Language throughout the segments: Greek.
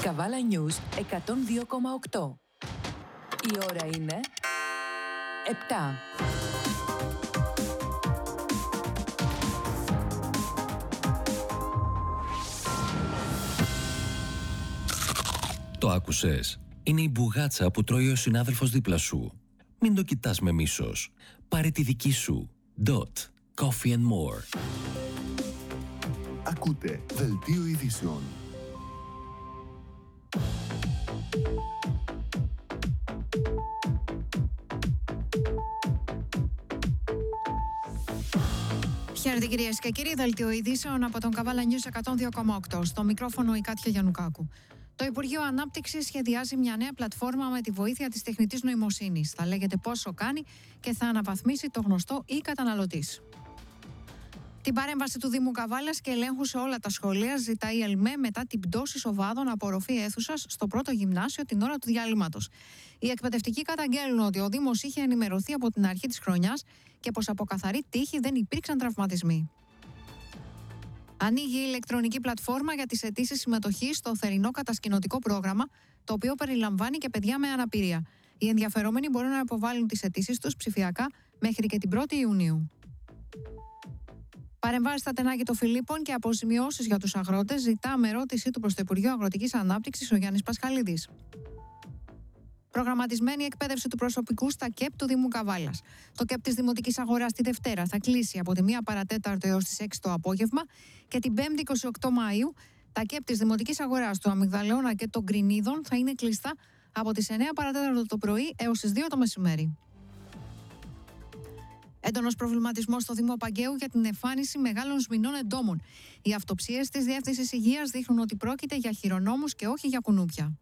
Καβάλα News 102,8. Η ώρα είναι 7. Το άκουσες? Είναι η μπουγάτσα που τρώει ο συνάδελφος δίπλα σου. Μην το κοιτάς με μίσος. Πάρε τη δική σου. Dot. Coffee and more. Ακούτε Δελτίο Ειδήσεων. Χαίρετε κυρίες και κύριοι, Δελτίο Ειδήσεων από τον Καβάλα News 102,8. Στο μικρόφωνο η Κάτια Γιαννουκάκου. Το Υπουργείο Ανάπτυξης σχεδιάζει μια νέα πλατφόρμα με τη βοήθεια της τεχνητής νοημοσύνης. Θα λέγεται πόσο κάνει και θα αναβαθμίσει το γνωστό ή καταναλωτής. Την παρέμβαση του Δήμου Καβάλας και ελέγχου σε όλα τα σχολεία ζητάει η ΕΛΜΕ μετά την πτώση σοβάδων από οροφή αίθουσας στο πρώτο γυμνάσιο την ώρα του διαλύματος. Οι εκπαιδευτικοί καταγγέλνουν ότι ο Δήμος είχε ενημερωθεί από την αρχή της χρονιάς και πως από καθαρή τύχη δεν υπήρξαν τραυματισμοί. Ανοίγει η ηλεκτρονική πλατφόρμα για τις αιτήσεις συμμετοχής στο θερινό κατασκηνωτικό πρόγραμμα, το οποίο περιλαμβάνει και παιδιά με αναπηρία. Οι ενδιαφερόμενοι μπορούν να υποβάλουν τις αιτήσεις τους ψηφιακά μέχρι και την 1η Ιουνίου. Παρεμβάσεις στα τενάκια των Φιλίππων και αποζημιώσεις για τους αγρότες ζητά με ερώτησή του προς το Υπουργείο Αγροτικής Ανάπτυξης ο Γιάννης Πασχαλίδης. Προγραμματισμένη εκπαίδευση του προσωπικού στα ΚΕΠ του Δήμου Καβάλας. Το ΚΕΠ της Δημοτικής Αγοράς τη Δευτέρα θα κλείσει από τη 1 παρατέταρτο έως τις 6 το απόγευμα και την 5η 28 Μαΐου τα ΚΕΠ της Δημοτικής Αγοράς του Αμυγδαλαιώνα και των Γκρινίδων θα είναι κλειστά από τις 9 παρατέταρτο το πρωί έως τις 2 το μεσημέρι. Έντονος προβληματισμός στο Δήμο Παγκαίου για την εμφάνιση μεγάλων σμηνών εντόμων. Οι αυτοψίες της Διεύθυνσης Υγείας δείχνουν ότι πρόκειται για χειρονόμους και όχι για κουνούπια.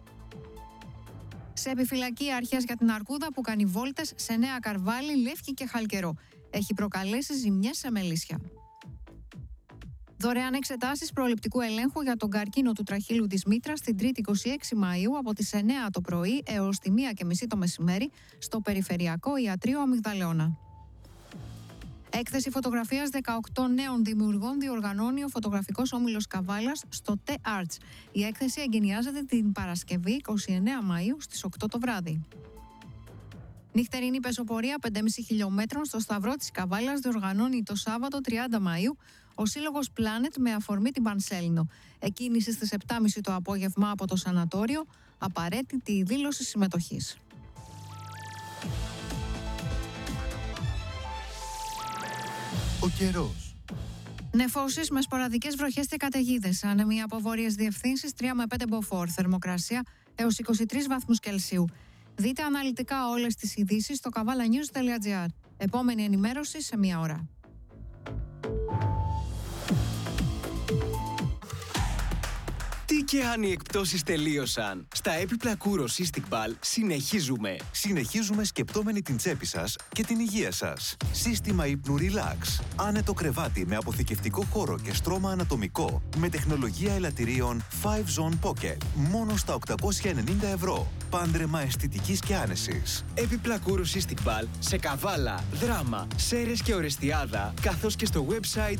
Σε επιφυλακή αρχές για την αρκούδα που κάνει βόλτες σε Νέα Καρβάλη, Λεύκη και Χαλκερό. Έχει προκαλέσει ζημιές σε μελίσια. Δωρεάν εξετάσεις προληπτικού ελέγχου για τον καρκίνο του τραχύλου της μήτρας την 3η 26 Μαΐου από τις 9 το πρωί έως τη 1:30 το μεσημέρι στο Περιφερειακό Ιατρείο Αμυγδαλαιώνα. Έκθεση φωτογραφίας 18 νέων δημιουργών διοργανώνει ο Φωτογραφικός Όμιλος Καβάλας στο T-Arts. Η έκθεση εγκαινιάζεται την Παρασκευή 29 Μαΐου στις 8 το βράδυ. Νυχτερινή πεζοπορία 5,5 χιλιόμετρων στο Σταυρό της Καβάλας διοργανώνει το Σάββατο 30 Μαΐου ο Σύλλογος Planet με αφορμή την Πανσέλινο. Εκκίνηση στις 7:30 το απόγευμα από το σανατόριο, απαραίτητη η δήλωση συμμετοχής. Ο καιρός. Νεφώσεις με σποραδικές βροχές και καταιγίδες. Άνεμοι από βόρειες διευθύνσεις 3 με 5 μποφόρ. Θερμοκρασία έως 23 βαθμούς Κελσίου. Δείτε αναλυτικά όλες τις ειδήσεις στο kavalanews.gr. Επόμενη ενημέρωση σε 1 ώρα. Τι και αν οι εκπτώσεις τελείωσαν. Στα έπιπλα Kouros Istiqbal Συνεχίζουμε σκεπτόμενοι την τσέπη σας και την υγεία σας. Σύστημα ύπνου Relax. Άνετο κρεβάτι με αποθηκευτικό χώρο και στρώμα ανατομικό με τεχνολογία ελαττηρίων 5 Zone Pocket. Μόνο στα 890 ευρώ. Πάντρεμα αισθητικής και άνεσης. Έπιπλα Kouros Istiqbal σε Καβάλα, Δράμα, Σέρες και Ορεστιάδα, καθώς και στο website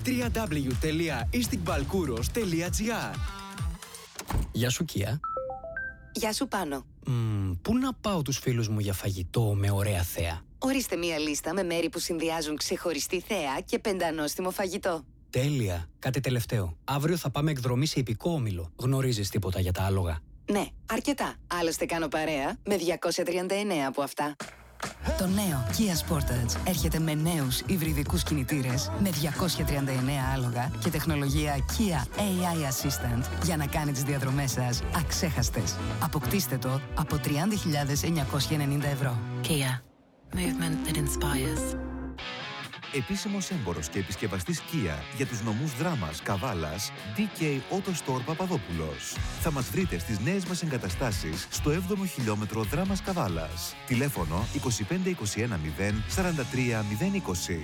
www.istiqbalkouros.gr. Γεια σου, Κία. Γεια σου, Πάνο. Πού να πάω τους φίλους μου για φαγητό με ωραία θέα? Ορίστε μία λίστα με μέρη που συνδυάζουν ξεχωριστή θέα και πεντανόστιμο φαγητό. Τέλεια. Κάτι τελευταίο. Αύριο θα πάμε εκδρομή σε ιππικό όμιλο. Γνωρίζεις τίποτα για τα άλογα? Ναι, αρκετά. Άλλωστε κάνω παρέα με 239 από αυτά. Το νέο Kia Sportage έρχεται με νέους υβριδικούς κινητήρες με 239 άλογα και τεχνολογία Kia AI Assistant για να κάνει τις διαδρομές σας αξέχαστες. Αποκτήστε το από 30.990 ευρώ. Kia. Movement that inspires. Επίσημος έμπορος και επισκευαστής Kia για τους νομούς Δράμας, Καβάλας, DK Auto Store Παπαδόπουλος. Θα μας βρείτε στις νέες μας εγκαταστάσεις στο 7ο χιλιόμετρο Δράμας Καβάλας. Τηλέφωνο 25 21 0 43 020.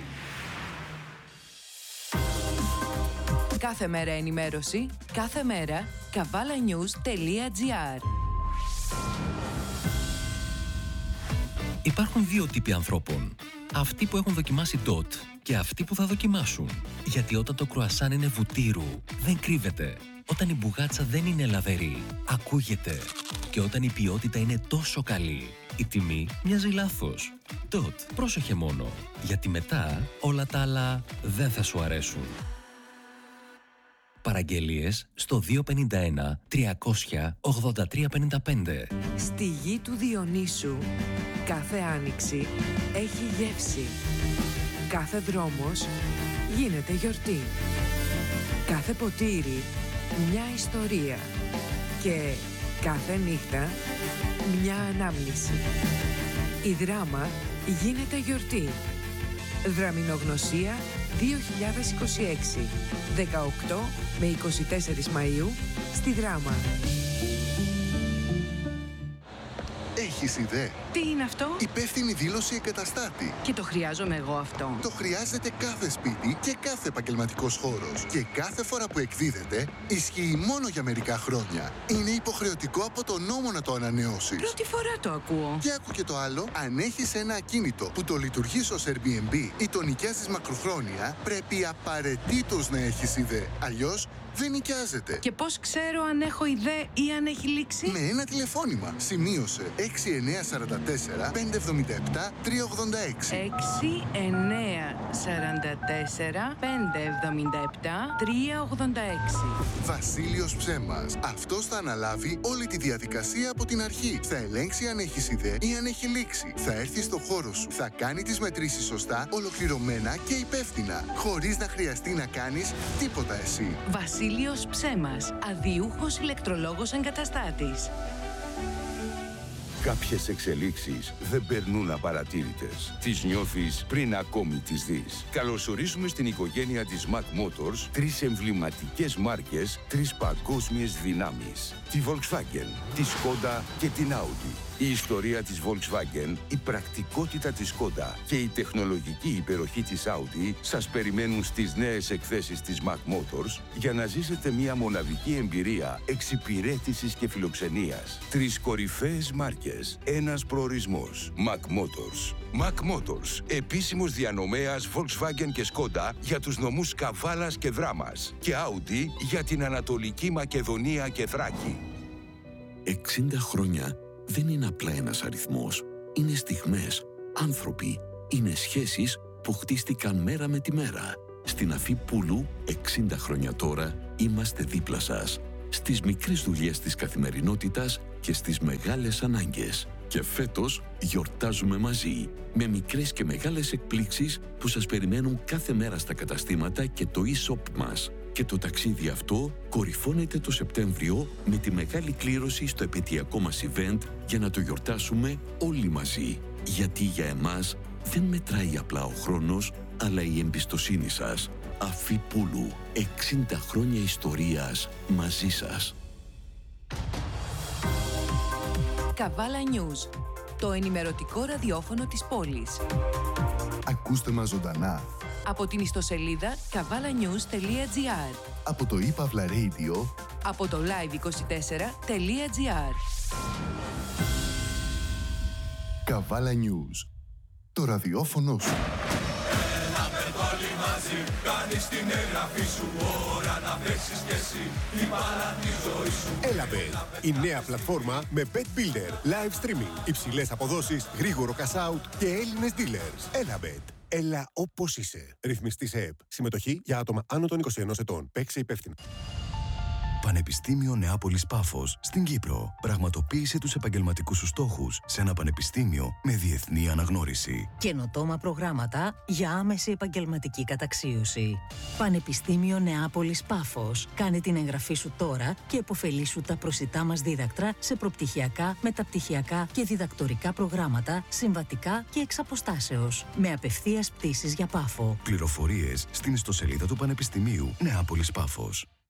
Κάθε μέρα ενημέρωση, κάθε μέρα kavalanews.gr. Υπάρχουν δύο τύποι ανθρώπων. Αυτοί που έχουν δοκιμάσει DOT και αυτοί που θα δοκιμάσουν. Γιατί όταν το κρουασάν είναι βουτύρου, δεν κρύβεται. Όταν η μπουγάτσα δεν είναι λαβερή, ακούγεται. Και όταν η ποιότητα είναι τόσο καλή, η τιμή μοιάζει λάθος. Dot, πρόσεχε μόνο, γιατί μετά όλα τα άλλα δεν θα σου αρέσουν. Παραγγελίες στο 251 300 8355. Στη γη του Διονύσου, κάθε άνοιξη έχει γεύση. Κάθε δρόμος γίνεται γιορτή. Κάθε ποτήρι μια ιστορία. Και κάθε νύχτα μια ανάμνηση. Η Δράμα γίνεται γιορτή. Δραμινογνωσία 2026. 18 με 24 Μαΐου στη Δράμα. Έχεις ιδέα? Τι είναι αυτό? Υπεύθυνη δήλωση εγκαταστάτη. Και το χρειάζομαι εγώ αυτό. Το χρειάζεται κάθε σπίτι και κάθε επαγγελματικός χώρος. Και κάθε φορά που εκδίδεται, ισχύει μόνο για μερικά χρόνια. Είναι υποχρεωτικό από τον νόμο να το ανανεώσεις. Πρώτη φορά το ακούω. Και άκου και το άλλο, αν έχεις ένα ακίνητο που το λειτουργείς ως Airbnb ή το νοικιάζεις μακροχρόνια, πρέπει απαραίτητος να έχεις ιδέα. Αλλιώς δεν νοικιάζεται. Και πώς ξέρω αν έχω ιδέα ή αν έχει λήξει? Με ένα τηλεφώνημα. Σημείωσε 6944 577 386. 6944 577 386. Βασίλειος Ψέμας. Αυτός θα αναλάβει όλη τη διαδικασία από την αρχή. Θα ελέγξει αν έχεις ιδέα ή αν έχει λήξει. Θα έρθει στο χώρο σου. Θα κάνει τις μετρήσεις σωστά, ολοκληρωμένα και υπεύθυνα. Χωρίς να χρειαστεί να κάνεις τίποτα εσύ. Βασίλειος Ψέμας. Αδιούχος ηλεκτρολόγος εγκαταστάτης. Κάποιες εξελίξεις δεν περνούν απαρατήρητες. Τις νιώθεις πριν ακόμη τις δεις. Καλωσορίζουμε στην οικογένεια της Mac Motors 3 εμβληματικές μάρκες, 3 παγκόσμιες δυνάμεις. Τη Volkswagen, τη Skoda και την Audi. Η ιστορία της Volkswagen, η πρακτικότητα της Skoda και η τεχνολογική υπεροχή της Audi σας περιμένουν στις νέες εκθέσεις της Mac Motors για να ζήσετε μια μοναδική εμπειρία εξυπηρέτησης και φιλοξενίας. 3 κορυφαίες μάρκες, ένας προορισμός. Mac Motors. Mac Motors, επίσημος διανομέας Volkswagen και Skoda για τους νομούς Καβάλας και Δράμας και Audi για την Ανατολική Μακεδονία και Θράκη. 60 χρόνια δεν είναι απλά ένας αριθμός. Είναι στιγμές, άνθρωποι, είναι σχέσεις που χτίστηκαν μέρα με τη μέρα. Στην Αφή Πούλου, 60 χρόνια τώρα, είμαστε δίπλα σας. Στις μικρές δουλειές της καθημερινότητας και στις μεγάλες ανάγκες. Και φέτος γιορτάζουμε μαζί, με μικρές και μεγάλες εκπλήξεις που σας περιμένουν κάθε μέρα στα καταστήματα και το e-shop μας. Και το ταξίδι αυτό κορυφώνεται το Σεπτέμβριο με τη μεγάλη κλήρωση στο επαιτειακό μας event για να το γιορτάσουμε όλοι μαζί. Γιατί για εμάς δεν μετράει απλά ο χρόνος, αλλά η εμπιστοσύνη σας. Αφή Πούλου, 60 χρόνια ιστορίας μαζί σας. Καβάλα News, το ενημερωτικό ραδιόφωνο της πόλης. Ακούστε μας ζωντανά Από την ιστοσελίδα kavalanews.gr, από το ePavla Radio, από το live24.gr. Καβάλα News. Το ραδιόφωνο σου. Κάνεις την εγγραφή σου, ώρα να παίξεις κι εσύ την μπάλα τη ζωή σου. Elabet, η νέα πλατφόρμα με Bet Builder, live streaming, υψηλές αποδόσεις, γρήγορο cash out και Έλληνες dealers. Elabet, έλα όπως είσαι. Ρυθμιστή σε ΕΠ. Συμμετοχή για άτομα άνω των 21 ετών. Παίξε υπεύθυνα. Πανεπιστήμιο Νεάπολης Πάφος στην Κύπρο. Πραγματοποίησε τους επαγγελματικούς σου στόχους σε ένα πανεπιστήμιο με διεθνή αναγνώριση. Καινοτόμα προγράμματα για άμεση επαγγελματική καταξίωση. Πανεπιστήμιο Νεάπολης Πάφος. Κάνε την εγγραφή σου τώρα και επωφελήσου τα προσιτά μας δίδακτρα σε προπτυχιακά, μεταπτυχιακά και διδακτορικά προγράμματα, συμβατικά και εξ αποστάσεως. Με απευθείας πτήσεις για Πάφο. Πληροφορίες στην ιστοσελίδα του Πανεπιστημίου Νεάπολης Πάφος.